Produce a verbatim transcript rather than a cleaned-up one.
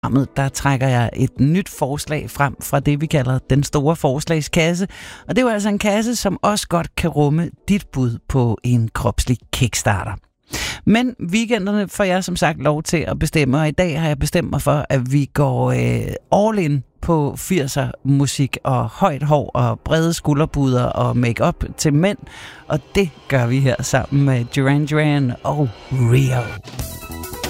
der trækker jeg et nyt forslag frem fra det, vi kalder den store forslagskasse. Og det er jo altså en kasse, som også godt kan rumme dit bud på en kropslig kickstarter. Men weekenderne får jeg som sagt lov til at bestemme, og i dag har jeg bestemt mig for, at vi går øh, all in på firser musik og højt hår og brede skulderbuder og make-up til mænd. Og det gør vi her sammen med Duran Duran og Rio.